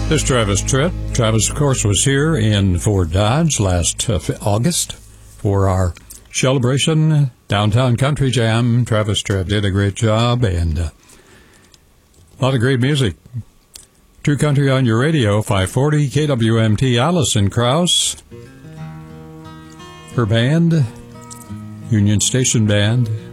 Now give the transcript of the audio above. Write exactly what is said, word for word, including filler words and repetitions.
This Travis Tritt. Travis, of course, was here in Fort Dodge last uh, August for our celebration, Downtown Country Jam. Travis Tritt did a great job, and uh, a lot of great music. True Country on your radio, five forty K W M T. Allison Krauss, her band, Union Station Band,